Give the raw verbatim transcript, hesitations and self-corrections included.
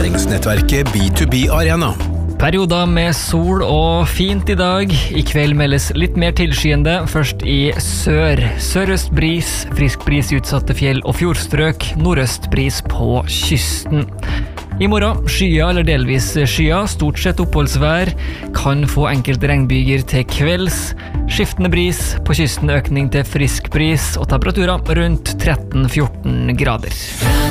læringsnettverket B to B Arena. Perioder med sol og fint i dag. I kveld meldes litt mer tilskyende, først i sør. Sørøst bris, frisk bris i utsatte fjell og fjordstrøk, nordøst bris på kysten. I morgen skyer eller delvis skyer, stort sett oppholdsvær, kan få enkelte regnbyger til kvelds. Skiftende bris, på kysten økning til frisk bris og temperaturer rundt tretten til fjorten grader.